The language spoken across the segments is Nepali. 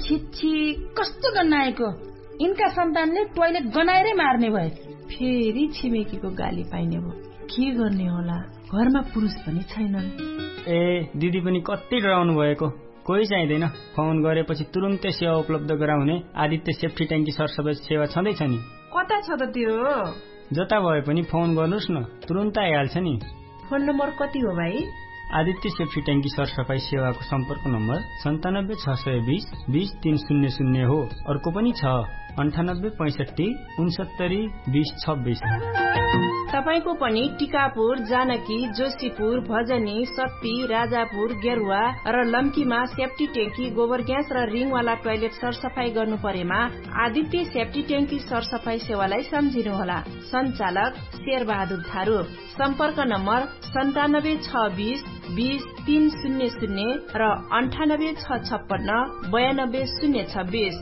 छिछि कस्तो गन्नाएको। यिनका सन्तानले टोयलेट गनाएरै मार्ने भए। फेरि छिमेकीको गाली पाइने भयो। के गर्ने होला, घरमा पुरुष पनि छैनन्। दिदी पनि कति डराउनु भएको। कोही चाहिँदैन, फोन गरेपछि तुरुन्तै सेवा उपलब्ध गराउने आदित्य सेफ्टी ट्याङ्की सरसफाई सेवा छँदैछ नि। कता छ त त्यो? जता भए पनि फोन गर्नुहोस् न, तुरुन्त आइहाल्छ नि। फोन नम्बर कति हो भाइ? आदित्य सेफ्टी ट्याङ्की सरसफाई सेवाको सम्पर्क नम्बर 97 620 20 300 हो। अर्को पनि छ 98 65 69 20 26। तपाईको पनि टिकापुर, जानकी, जोशीपुर, भजनी, सप्ती, राजापुर, गेरुवा र लम्कीमा सेफ्टी ट्याङ्की, गोबर ग्यास र रिङवाला टोयलेट सरसफाई गर्नु परेमा आदित्य सेफ्टी ट्याङ्की सरसफाई सेवालाई सम्झिनुहोला। सञ्चालक शेरबहादुर थारू। सम्पर्क नम्बर 97 620 20 300 र 98 656 92 026।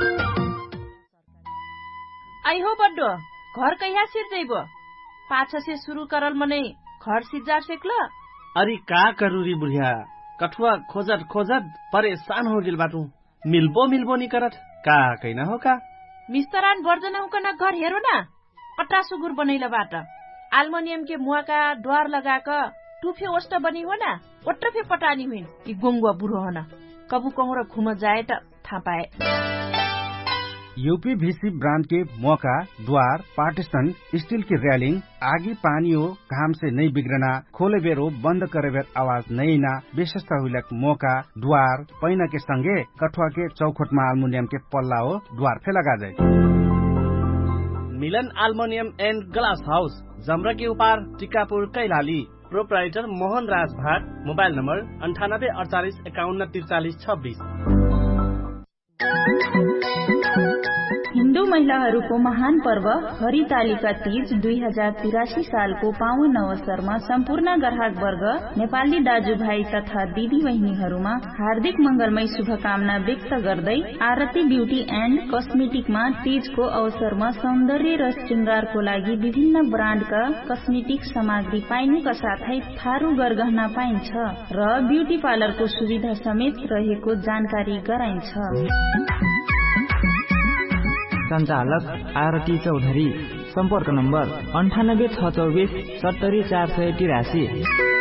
आई हो बड्डो, घर कहिया सिर्जैबो? पाछा से शुरू करल मने घर सिजार सेक्ल। अरे का करूरी बुढ़िया, कठुआ खोजत खोजत परेशान हो गेल बाटू। मिल्बो नि करत का कैना हो का। मिस्तरान वर्जना हुकना घर हेरो न, अट्रा सुगुर बनैला बाट आल्मुनियम के मुआ का द्वार लगाक टुफे ओस्ट बनी हो न, ओट्रफे पटानी हुइन। ई गोंगवा बुढो हो न, कबु कहूँ र घुम जाए त थाहा पाए। यूपीवीसी ब्रांड के मौका, द्वार, पार्टीशन, स्टील की रेलिंग, आगी पानी हो घाम से नहीं बिगड़ना, खोले बेर हो बंद करे बेर आवाज नहीं ना, विशेषता हुई मौका, द्वार, पैना के संगे कठुआ के चौखट में एल्युमिनियम के पल्ला हो द्वार पे लगा जाए। मिलन एल्युमिनियम एंड ग्लास हाउस, जमरा के ऊपर, टिकापुर, कैलाली। प्रोप्राइटर मोहन राज भाट। Mobile number 98 48 51 43 26। हिन्दू महिलाहरूको महान पर्व हरितालिका तीज 2083 सालको पावन अवसरमा सम्पूर्ण ग्राहक वर्ग, नेपाली दाजुभाइ तथा दिदी बहिनीहरूमा हार्दिक मंगलमय शुभकामना व्यक्त गर्दै आरती ब्यूटी एन्ड कस्मेटिकमा तीजको अवसरमा सौन्दर्य र श्रृंगारको लागि विभिन्न ब्रान्डका कस्मेटिक सामग्री पाइनुका साथै थारू गरगहना पाइन्छ र ब्यूटी पार्लरको सुविधा समेत रहेको जानकारी गराइन्छ। संचालक आरती चौधरी। सम्पर्क नम्बर 98 624 70 483।